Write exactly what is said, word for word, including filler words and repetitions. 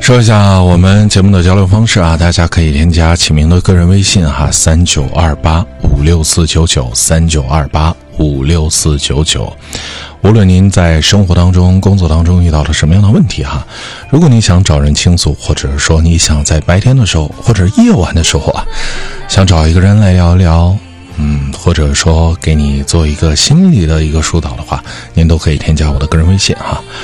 说一下我们节目的交流方式啊，大家可以添加启明的个人微信哈，三九二八五六四九九三九二八五六四九九。无论您在生活当中、工作当中遇到了什么样的问题哈，如果你想找人倾诉，或者说你想在白天的时候或者夜晚的时候啊，想找一个人来聊一聊，嗯，或者说给你做一个心理的一个疏导的话，您都可以添加我的个人微信哈。